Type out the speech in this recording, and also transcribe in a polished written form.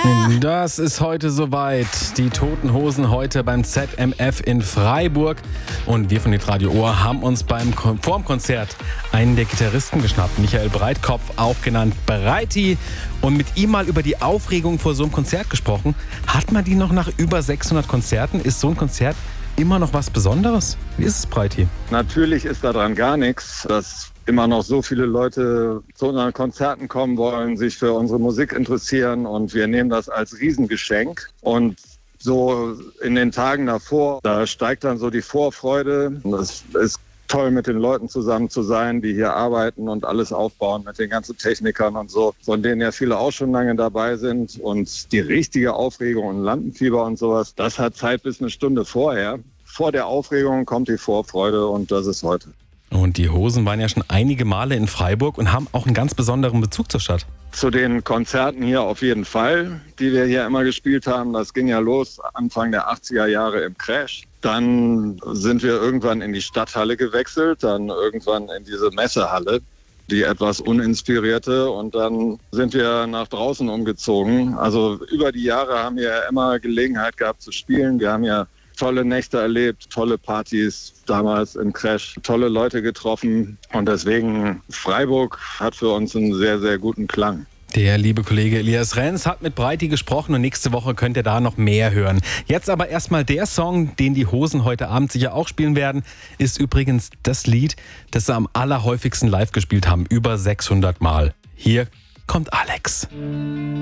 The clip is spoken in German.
Das ist heute soweit. Die Toten Hosen heute beim ZMF in Freiburg. Und wir von Hitradio Ohr haben uns vorm Konzert einen der Gitarristen geschnappt. Michael Breitkopf, auch genannt Breiti. Und mit ihm mal über die Aufregung vor so einem Konzert gesprochen. Hat man die noch nach über 600 Konzerten? Ist so ein Konzert immer noch was Besonderes? Wie ist es, Breiti? Natürlich ist daran gar nichts, dass immer noch so viele Leute zu unseren Konzerten kommen wollen, sich für unsere Musik interessieren, und wir nehmen das als Riesengeschenk. Und so in den Tagen davor, da steigt dann so die Vorfreude. Es ist toll, mit den Leuten zusammen zu sein, die hier arbeiten und alles aufbauen, mit den ganzen Technikern und so, von denen ja viele auch schon lange dabei sind. Und die richtige Aufregung und Lampenfieber und sowas, das hat Zeit bis eine Stunde vorher. Vor der Aufregung kommt die Vorfreude, und das ist heute. Und die Hosen waren ja schon einige Male in Freiburg und haben auch einen ganz besonderen Bezug zur Stadt. Zu den Konzerten hier auf jeden Fall, die wir hier immer gespielt haben. Das ging ja los Anfang der 80er Jahre im Crash. Dann sind wir irgendwann in die Stadthalle gewechselt, dann irgendwann in diese Messehalle, die etwas uninspirierte, und dann sind wir nach draußen umgezogen. Also über die Jahre haben wir immer Gelegenheit gehabt zu spielen. Wir haben ja tolle Nächte erlebt, tolle Partys damals im Crash, tolle Leute getroffen, und deswegen Freiburg hat für uns einen sehr, sehr guten Klang. Der liebe Kollege Elias Renz hat mit Breiti gesprochen, und nächste Woche könnt ihr da noch mehr hören. Jetzt aber erstmal der Song, den die Hosen heute Abend sicher auch spielen werden, ist übrigens das Lied, das sie am allerhäufigsten live gespielt haben, über 600 Mal. Hier kommt Alex.